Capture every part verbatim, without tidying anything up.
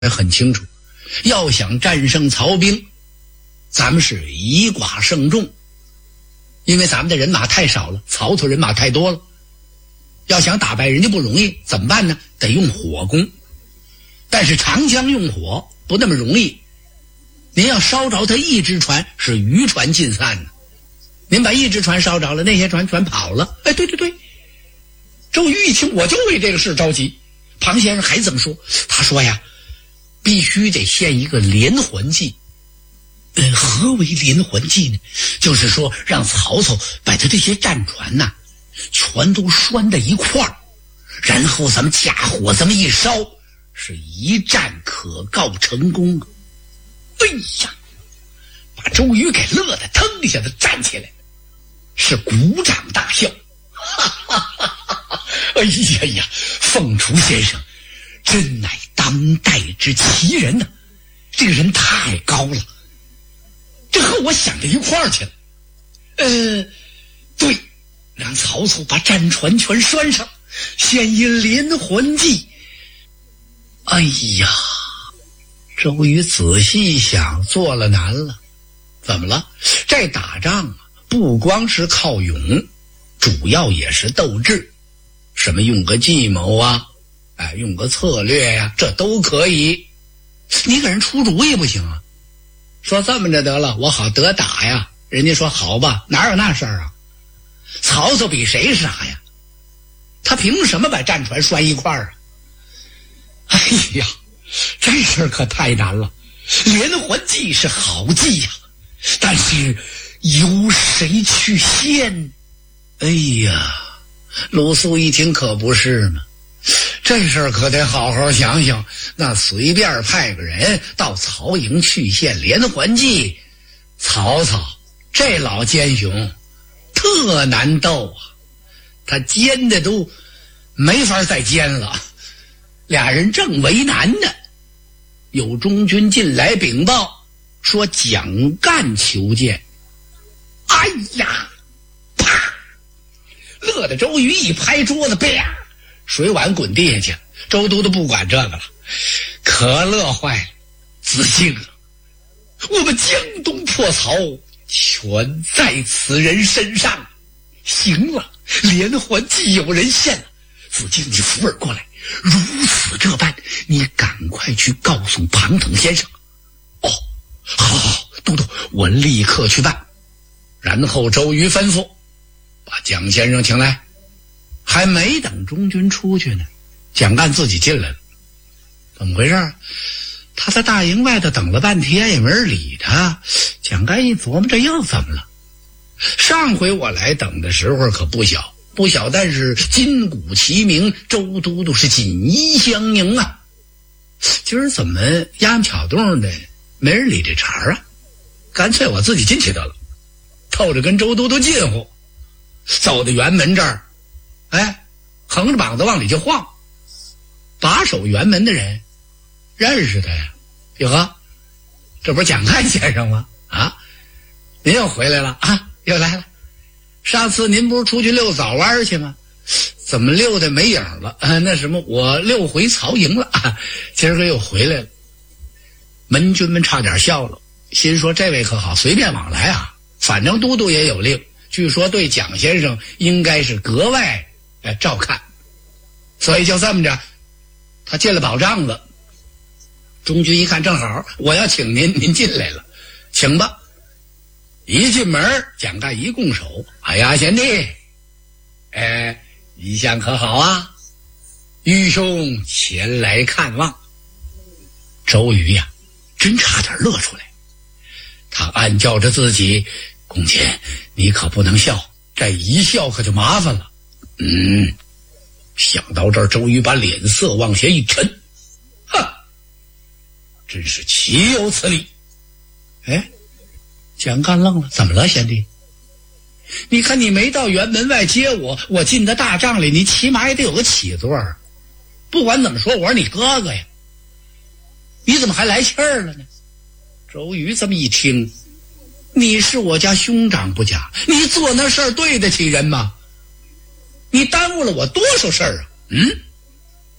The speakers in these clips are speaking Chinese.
很清楚，要想战胜曹兵，咱们是以寡胜众，因为咱们的人马太少了，曹操人马太多了，要想打败人家不容易，怎么办呢？得用火攻。但是长江用火不那么容易，您要烧着他一只船，是渔船尽散的。您把一只船烧着了，那些船全跑了。哎，对对对，周瑜一听，我就为这个事着急。庞先生还怎么说？他说呀，必须得献一个连环计。呃，何为连环计呢？就是说让曹操把他这些战船呐、啊，全都拴在一块儿，然后咱们架火这么一烧，是一战可告成功啊！哎呀，把周瑜给乐得腾一下子站起来，是鼓掌大笑。哈哈哈哈！哎呀呀，凤雏先生真乃当代之奇人呐、啊！这个人太高了，这和我想到一块儿去了。呃，对，让曹操把战船全拴上，献一连环计。哎呀，周瑜仔细一想，做了难了。怎么了？这打仗啊，不光是靠勇，主要也是斗志。什么用个计谋啊，哎，用个策略呀、啊，这都可以。你给人出主意不行啊？说这么着得了，我好得打呀。人家说好吧，哪有那事儿啊？曹操比谁傻呀？他凭什么把战船拴一块儿啊？哎呀，这事儿可太难了。连环计是好计呀，但是由谁去献？哎呀，鲁肃一听可不是嘛，这事儿可得好好想想。那随便派个人到曹营去献连环计，曹操这老奸雄特难斗啊，他奸的都没法再奸了。俩人正为难呢，有中军进来禀报说蒋干求见。哎呀，啪！乐得周瑜一拍桌子，啪！水碗滚地下去。周都督不管这个了，可乐坏了。子敬啊，我们江东破曹全在此人身上。行了，连环计有人献了。子敬，你扶耳过来，如此这般，你赶快去告诉庞统先生。哦，好好好，都督，我立刻去办。然后周瑜吩咐把蒋先生请来。还没等中军出去呢，蒋干自己进来了。怎么回事？他在大营外头等了半天也没人理他。蒋干一琢磨，这又怎么了？上回我来等的时候可不小不小，但是金鼓齐鸣，周都督是锦衣相迎啊。今儿怎么压门巧动的，没人理这茬啊？干脆我自己进去得了，透着跟周都督近乎。走到辕门这儿，哎，横着膀子往里就晃。把守辕门的人认识他呀。哟呵，这不是蒋干先生吗？啊，您又回来了啊，又来了。上次您不是出去遛早弯去吗？怎么遛的没影了啊？那什么，我遛回曹营了啊，今儿个又回来了。门军们差点笑了，心说这位可好，随便往来啊，反正都督也有令，据说对蒋先生应该是格外呃照看。所以就这么着，他进了保障子。中军一看正好，我要请您，您进来了，请吧。一进门，蒋干一拱手，哎呀，贤弟，哎，一向可好啊？愚兄前来看望。周瑜呀，真差点乐出来。他暗叫着自己，公瑾，你可不能笑，这一笑可就麻烦了。嗯，想到这儿，周瑜把脸色往下一沉，哼，真是岂有此理！哎，蒋干愣了，怎么了，贤弟？你看你没到辕门外接我，我进到大帐里，你起码也得有个起座儿。不管怎么说，我是你哥哥呀，你怎么还来气儿了呢？周瑜这么一听，你是我家兄长不假，你做那事儿对得起人吗？你耽误了我多少事儿啊？嗯，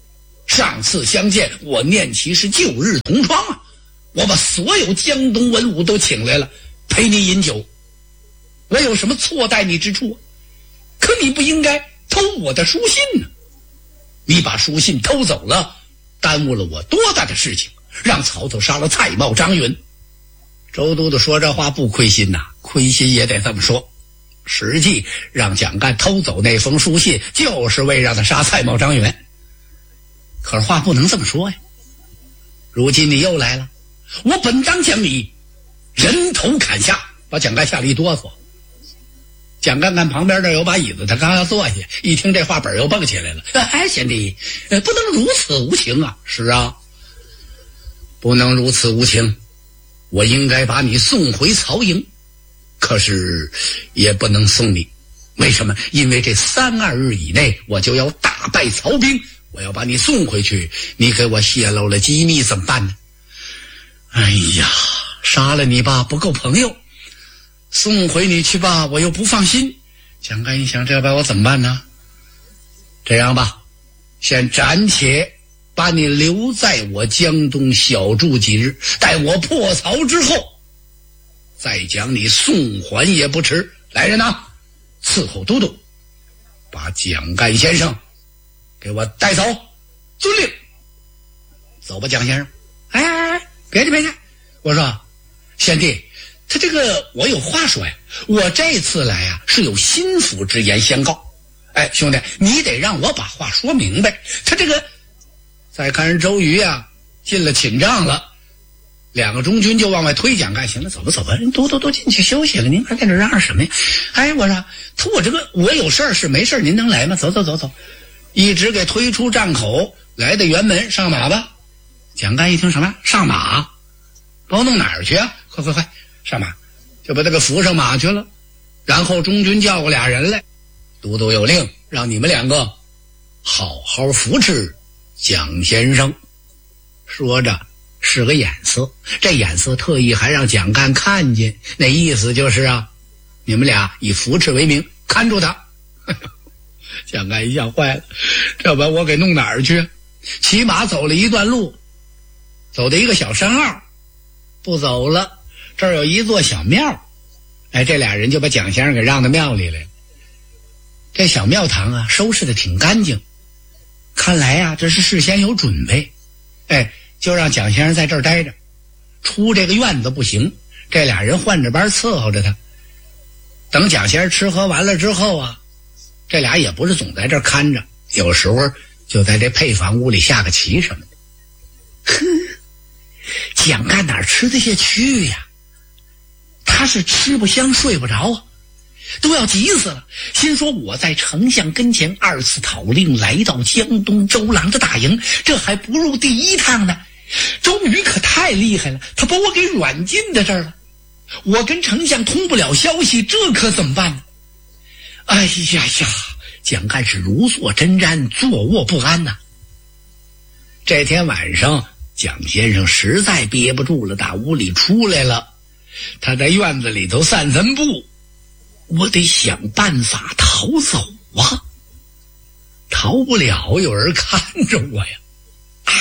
上次相见，我念起是旧日同窗啊，我把所有江东文武都请来了，陪你饮酒，我有什么错待你之处？可你不应该偷我的书信呢！你把书信偷走了，耽误了我多大的事情，让曹操杀了蔡瑁、张允。周都督说这话不亏心呐、啊，亏心也得这么说。实际让蒋干偷走那封书信，就是为让他杀蔡瑁、张允。可是话不能这么说呀！如今你又来了，我本当将你人头砍下，把蒋干吓了一哆嗦。蒋干看旁边这有把椅子，他刚要坐下，一听这话本又蹦起来了。哎，贤弟，不能如此无情啊！是啊，不能如此无情，我应该把你送回曹营，可是也不能送你。为什么？因为这三二日以内我就要大败曹兵，我要把你送回去，你给我泄露了机密怎么办呢？哎呀，杀了你吧不够朋友，送回你去吧我又不放心。蒋干一想，这把我怎么办呢？这样吧，先暂且把你留在我江东小住几日，待我破曹之后再将你送还也不迟。来人呐，伺候都督，把蒋干先生给我带走。遵令。走吧，蒋先生。哎哎哎，别介别介，我说贤弟，他这个我有话说呀，我这次来啊是有心腹之言相告。哎，兄弟，你得让我把话说明白。他这个再看人周瑜啊进了寝帐了，两个中军就往外推蒋干。行了，走吧走吧，人都都都进去休息了，您还在这嚷嚷什么呀？哎，我说他我这个我有事儿是没事儿，您能来吗？走走走走，一直给推出帐口，来到辕门，上马吧。蒋干一听什么上马，把我弄哪儿去啊？快快快上马，就把他给扶上马去了。然后中军叫过俩人来，都督有令，让你们两个好好扶持蒋先生。说着是个眼色，这眼色特意还让蒋干看见，那意思就是啊，你们俩以扶持为名看住他。蒋干一想，坏了，这把我给弄哪儿去？骑马走了一段路，走到一个小山坳，不走了，这儿有一座小庙。哎，这俩人就把蒋先生给让到庙里来了。这小庙堂啊收拾的挺干净，看来啊这是事先有准备。哎，就让蒋先生在这儿待着，出这个院子不行，这俩人换着班伺候着他。等蒋先生吃喝完了之后啊，这俩也不是总在这儿看着，有时候就在这配房屋里下个棋什么的。哼，蒋干哪吃得下去呀？他是吃不香睡不着啊，都要急死了。心说我在丞相跟前二次讨令，来到江东周郎的大营，这还不如第一趟呢。周瑜可太厉害了，他把我给软禁在这儿了，我跟丞相通不了消息，这可怎么办呢？哎呀呀，蒋干是如坐针毡，坐卧不安呐。这天晚上，蒋先生实在憋不住了，打屋里出来了。他在院子里头散散步，我得想办法逃走啊，逃不了，有人看着我呀。哎，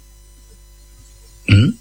嗯，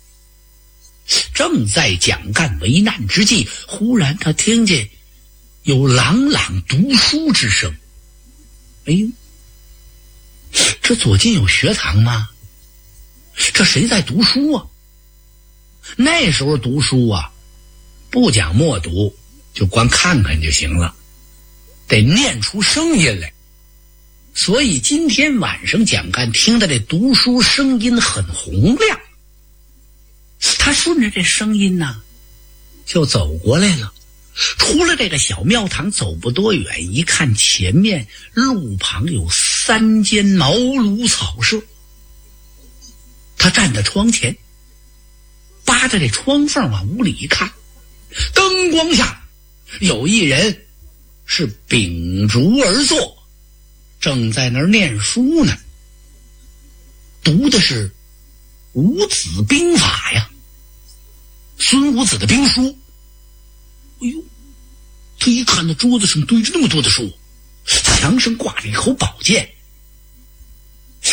正在蒋干为难之际，忽然他听见有朗朗读书之声。哎呦，这左近有学堂吗？这谁在读书啊？那时候读书啊，不讲默读，就光看看就行了，得念出声音来。所以今天晚上蒋干听的这读书声音很洪亮，他顺着这声音呢就走过来了。出了这个小庙堂，走不多远，一看前面路旁有三间茅庐草舍。他站在窗前，扒着这窗缝往屋里一看，灯光下有一人是秉烛而坐，正在那儿念书呢，读的是五子兵法呀，孙武子的兵书。哎呦，他一看那桌子上堆着那么多的书，墙上挂着一口宝剑，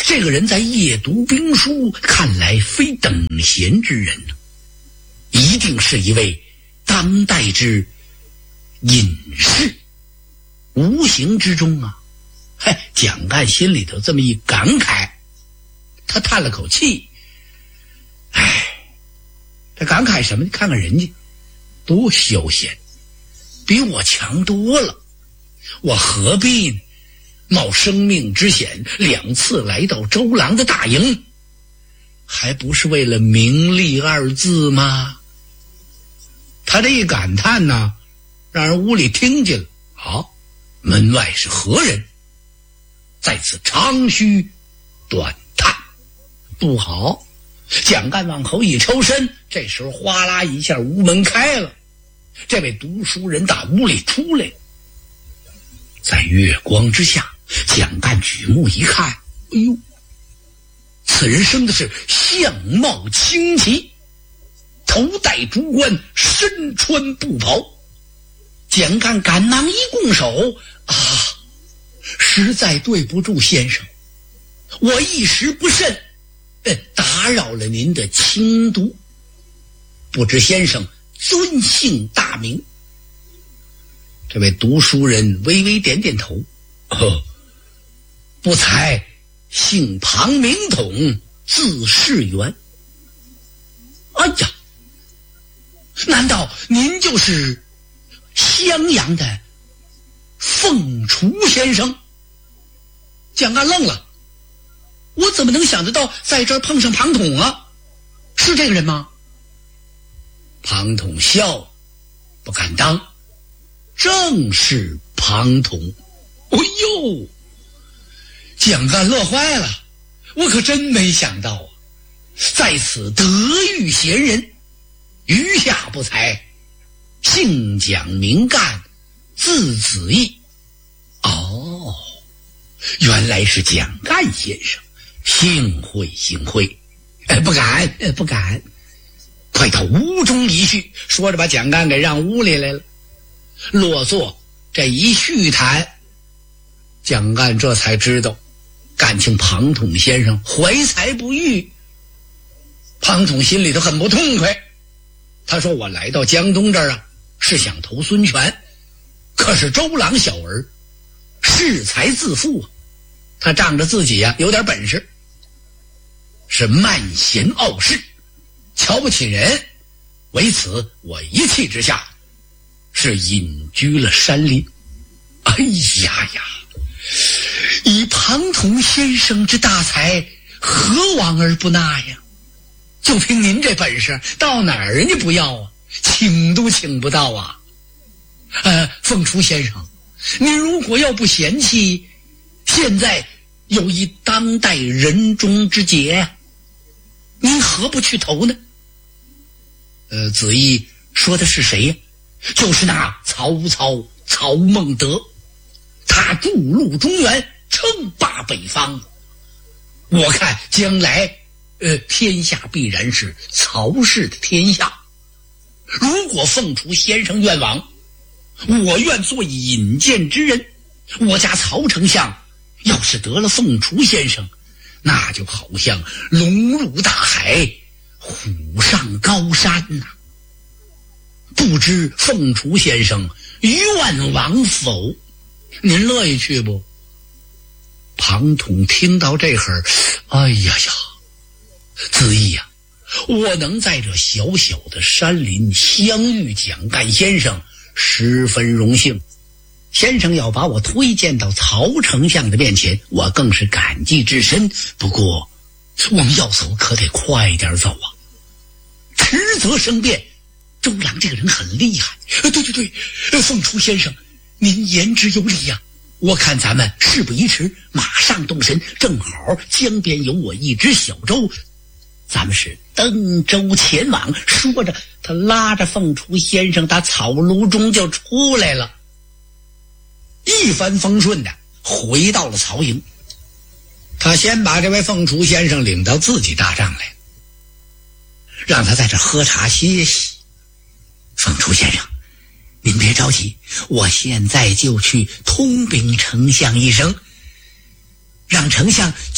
这个人在夜读兵书，看来非等闲之人呢，一定是一位当代之隐士。无形之中啊，嘿，蒋干心里头这么一感慨，他叹了口气，哎，这感慨什么？你看看人家多休闲，比我强多了，我何必呢？冒生命之险，两次来到周郎的大营，还不是为了名利二字吗？他这一感叹呢，让人屋里听见了。好，门外是何人？在此长吁短叹。不好，蒋干往后一抽身，这时候哗啦一下屋门开了，这位读书人打屋里出来，在月光之下，蒋干举目一看，哎呦，此人生的是相貌清奇，头戴珠冠，身穿布袍。蒋干赶忙一拱手，啊，实在对不住先生，我一时不慎，呃，打扰了您的清读，不知先生尊姓大名？这位读书人微微点点头，哦，不才姓庞名统，字世元。哎呀，难道您就是襄阳的凤雏先生？蒋干愣了，我怎么能想得到在这儿碰上庞统啊？是这个人吗？庞统笑，不敢当，正是庞统。哎呦，蒋干乐坏了，我可真没想到啊，在此得遇贤人，余下不才，姓蒋名干，字子义。哦，原来是蒋干先生，幸会幸会。哎，不敢，哎，不敢。快到屋中一叙，说着把蒋干给让屋里来了。落座这一叙谈，蒋干这才知道，感情庞统先生怀才不遇。庞统心里头很不痛快，他说我来到江东这儿啊，是想投孙权，可是周郎小儿恃才自负啊，他仗着自己啊有点本事，是慢贤傲世，瞧不起人，为此我一气之下是隐居了山林。哎呀呀，以庞统先生之大才，何往而不纳呀？就凭您这本事，到哪儿人家不要啊？请都请不到啊！呃，凤雏先生，您如果要不嫌弃，现在有一当代人中之杰呀，您何不去投呢？呃，子义说的是谁呀？就是那曹操曹孟德，他筑路中原，称霸北方。我看将来呃，天下必然是曹氏的天下。如果凤雏先生愿往，我愿做引荐之人。我家曹丞相要是得了凤雏先生，那就好像龙入大海，虎上高山呐、啊。不知凤雏先生愿往否？您乐意去不？庞统听到这会儿，哎呀呀，子义呀、啊，我能在这小小的山林相遇蒋干先生，十分荣幸。先生要把我推荐到曹丞相的面前，我更是感激至深。不过我们要走可得快点走啊，迟则生变。周郎这个人很厉害，对对对，凤雏先生您言之有理呀、啊。我看咱们事不宜迟，马上动身，正好江边有我一只小舟，咱们是登舟前往。说着他拉着凤雏先生打草庐中就出来了，一帆风顺的回到了曹营。他先把这位凤雏先生领到自己大帐来，让他在这喝茶歇息。凤雏先生，您别着急，我现在就去通禀丞相一声，让丞相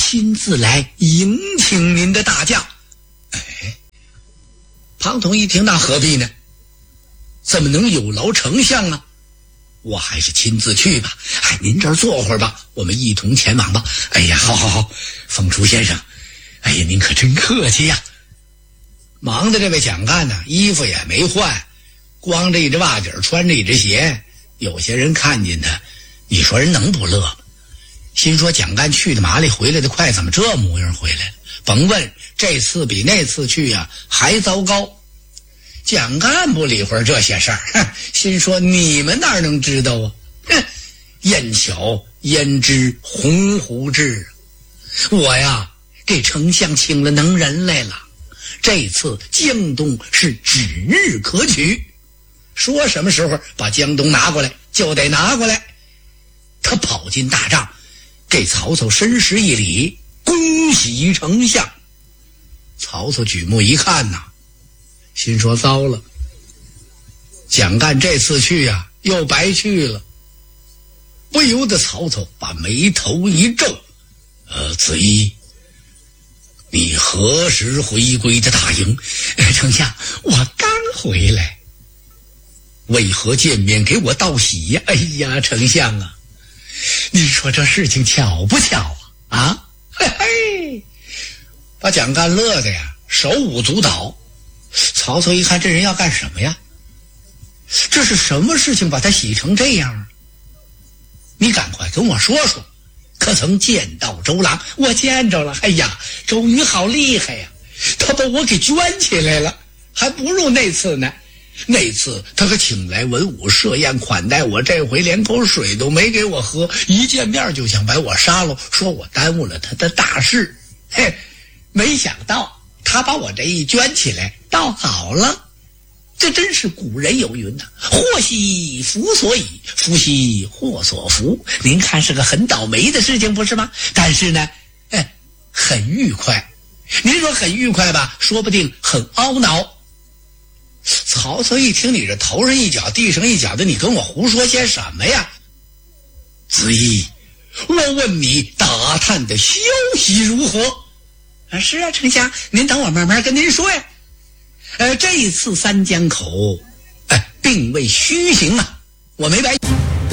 亲自来迎请您的大驾。哎，庞统一听，那何必呢？怎么能有劳丞相啊？我还是亲自去吧。哎，您这儿坐会儿吧，我们一同前往吧。哎呀，好好好，凤雏先生，哎呀，您可真客气呀。忙的这位蒋干呢，衣服也没换，光着一只袜底，穿着一只鞋。有些人看见他，你说人能不乐吗？心说蒋干去的麻利，回来的快，怎么这模样回来了？甭问，这次比那次去呀、啊、还糟糕。蒋干不理会这些事儿，心说你们哪能知道啊？哼，燕巧焉知鸿鹄志？我呀，给丞相请了能人来了。这次江东是指日可取，说什么时候把江东拿过来就得拿过来。他跑进大帐，给曹操深施一礼，恭喜丞相。曹操举目一看呐，心说糟了，蒋干这次去呀、啊、又白去了。不由得曹操把眉头一皱，呃，子衣，你何时回归的大营？哎，丞相，我刚回来。为何见面给我道喜呀？哎呀，丞相啊，你说这事情巧不巧啊？啊，嘿嘿，把蒋干乐的呀手舞足蹈。曹操一看这人要干什么呀？这是什么事情把他喜成这样啊？你赶快跟我说说，可曾见到周郎？我见着了。哎呀，周瑜好厉害呀，他把我给圈起来了，还不如那次呢。那次他可请来文武设宴款待我，这回连口水都没给我喝，一见面就想把我杀了，说我耽误了他的大事。嘿，没想到他把我这一圈起来倒好了。这真是古人有云呐、啊，祸兮福所倚，福兮祸所伏。您看是个很倒霉的事情，不是吗？但是呢，哎，很愉快。您说很愉快吧，说不定很懊恼。曹操一听你这头上一脚地上一脚的，你跟我胡说些什么呀？子衣，我问你打探的消息如何？啊，是啊，丞相，您等我慢慢跟您说呀。呃，这一次三江口，哎，并未虚行啊，我没白。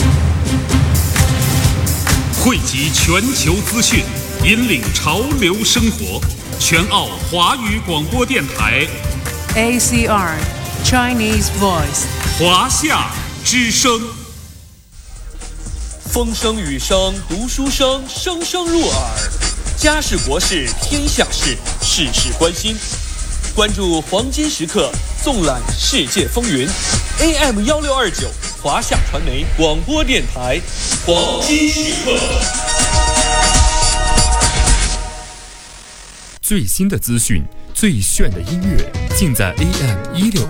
汇集全球资讯，引领潮流生活，全澳华语广播电台 A C R Chinese Voice 华夏之声。 风声雨声读书声，声声入耳。家事国事天下事，事事关心。关注黄金时刻，纵览世界风云。A M 一六二九华夏传媒广播电台，黄金时刻。 最新的资讯，最炫的音乐，尽在 A M 一六。